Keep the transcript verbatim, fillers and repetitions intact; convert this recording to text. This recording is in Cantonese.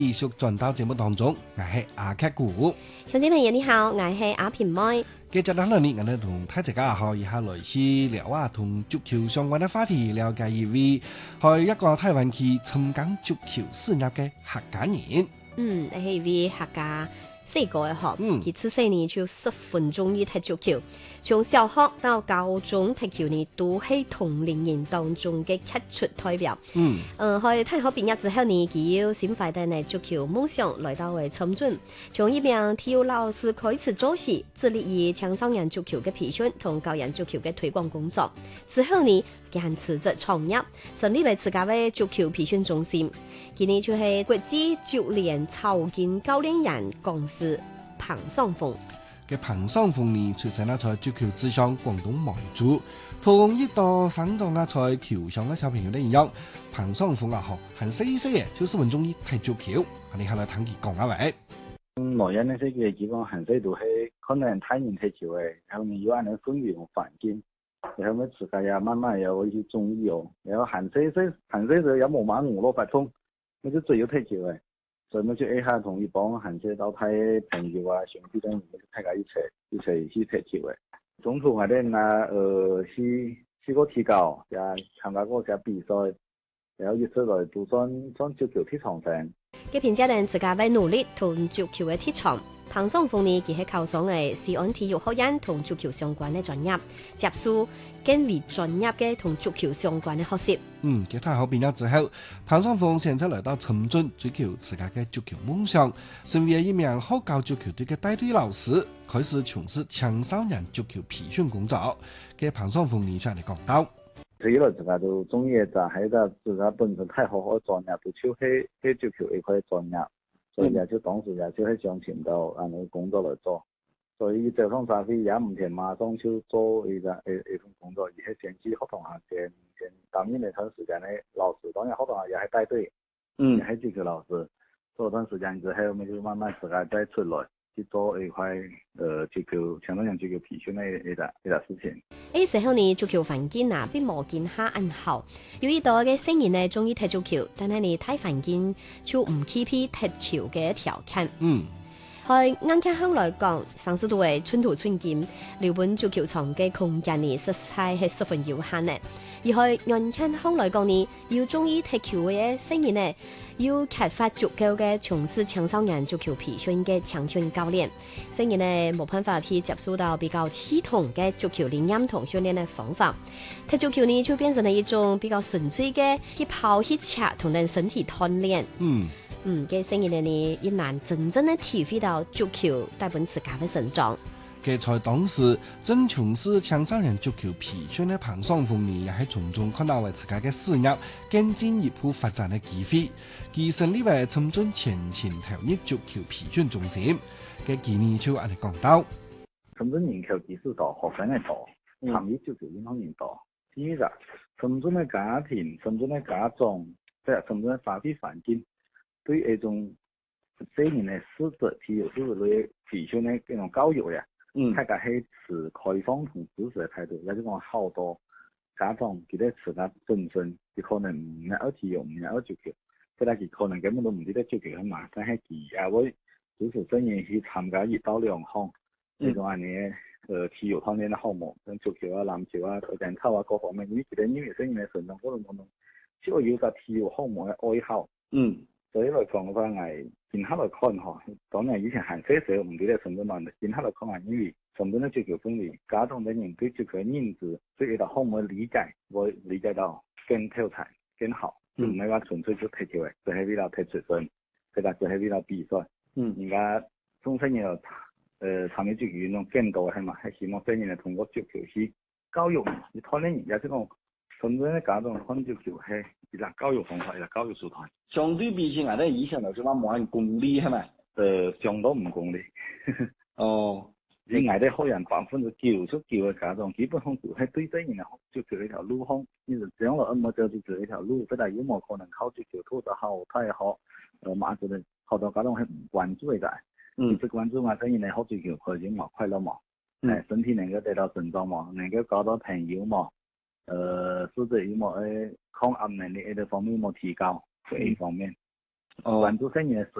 繼續轉到節目當中，我係阿克古。 兄弟朋友你好，我係阿平妹。 繼續落嚟呢，我哋同大家好一下來去聊啊，同足球相關嘅話題，了解一位喺一個台灣去參加足球事業嘅客家人。 嗯，係一位客家細個嘅嗬，佢出世呢就十分鍾意踢足球，從小學到高中踢球呢都係同齡人當中嘅傑出代表。嗯，嗯，喺大學畢業之後呢，佢要先發展嘅足球夢想來到為深圳，從一名體育老師開始做起，致力於青少年足球嘅培訓同教人足球嘅推廣工作。之後呢，佢辭職創業，成立為自家嘅足球培訓中心。今年就係國際足聯草根教練人公司彭雙鳳嘅彭雙鳳呢，出生喺在足球之鄉廣東梅州，同一度生長喺在球場嘅小朋友都一樣。彭雙鳳啊，學很細細嘅，就是很中意踢足球。我哋下來聽佢講下喂。 嗯，內人呢些嘅基本很細都係可能睇人踢球嘅，然後你有安尼氛圍同環境，然後我自家也慢慢有一些中意哦，然後很細細很細就有冇買五六百通。我就最有踢球嘅，所以我就一下同一幫行車到睇朋友啊、兄弟等，大家一齊一齊去踢球嘅。中途我哋啊，呃，去去過提高，也參加過些比賽，然後一出來都算算足球踢場上。 佢憑借人自家嘅努力同足球嘅踢場，彭雙鳳呢，佢係考上嘅西安體育學院同足球相關嘅專業，接受更為專業嘅同足球相關嘅學習。 嗯，佢大學畢業之後，彭雙鳳先出來到深圳追求自家嘅足球夢想，成為一名學教足球隊嘅帶隊老師，開始從事青少年足球培訓工作。嘅彭雙鳳呢出嚟講到， 自己來自家都中意就喺度自家本身太好好專業，都超喺喺足球一塊專業。所以也就當時也就喺上前度按個工作來做，所以就算啥事也唔田馬上就做一個一一份工作，而係先去學堂下先先擔任一段時間嘅老師，當然學堂下也係帶隊，嗯，也係足球老師，做一段時間之後，我們就慢慢自己再出來去做一塊呃足球相當於足球培訓嘅一個一個事情。 呢時候呢，足球環境啊，比冇見下咁好。有一度嘅青年呢，中意踢足球，但係你睇環境就唔匹配踢球嘅條件。嗯，喺啱啱後來講，上次都係寸土寸金，日本足球場嘅空間呢，實在係十分有限嘅。而係啱啱後來講呢，要中意踢球嘅青年呢，要開發足夠嘅從事青少年足球培訓嘅青訓教練，青年呢冇辦法去接觸到比較系統嘅足球理念同訓練嘅方法，踢足球呢就變成了一種比較純粹嘅去跑去踢同人身體鍛煉。嗯嗯，嘅青年呢亦難真正的體會到足球帶俾自家嘅成長。 佢在當時正從事青少年足球培訓嘅彭雙鳳呢，也係從中看到為自家嘅事業更進一步發展嘅機會。佢成立為深圳前前投入足球培訓中心嘅幾年就按你講到， 深圳人口基數大，學生嘅多，參與足球運動員多。第二個，深圳嘅家庭、深圳嘅家長，即係深圳嘅社會環境，對一種四年嘅師資體育師資類培訓嘅這種教育呀。嗯，大家係持開放同支持嘅態度，有啲講好多家長佢哋自家本身佢可能唔係體育，唔係足球，即係佢可能根本都唔知道足球係嘛，但係佢也會支持生意去參加一到兩項呢種啊啲誒體育方面嘅項目，像足球啊、籃球啊、跆拳道啊各方面，因為佢哋因為生意嘅成長過程當中，只要有個體育項目嘅愛好，嗯，所以來講嘅話係。現刻來看嗬，當然以前行些少唔記得深圳話，現刻來看係因為深圳嘅足球氛圍，家長等人對足球嘅認知，對呢個項目嘅理解，會理解到更透徹、更好，唔係話純粹做踢球嘅，就係為了踢出分，佢哋就係為了比賽。嗯，而家中生人誒參與足球運動更多係嘛，係希望新人嚟通過足球去教育人，去鍛鍊人，有啲講深圳嘅家長看足球係一個教育方法，一個教育手段。 相對比起我哋以前就是話冇人功利係咪？ 誒，相當唔功利。哦，而我哋學人百分之九十九嘅家長，基本上都係對這樣嘅足球呢條路向，其實將來咁冇走足球呢條路，不但有冇可能靠足球拖得好，太好，誒，馬上咧好多家長係唔關注嘅。嗯，只關注我這樣嘅學足球開心嘛，快樂嘛，誒，身體能夠得到成長嘛，能夠交到朋友嘛，誒，甚至有冇誒抗壓能力呢方面冇提高。這一方面， 关注生意的事